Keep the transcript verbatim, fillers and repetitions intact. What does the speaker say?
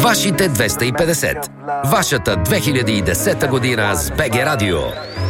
Вашите двеста и петдесет. Вашата две хиляди и десета година с БГ Радио.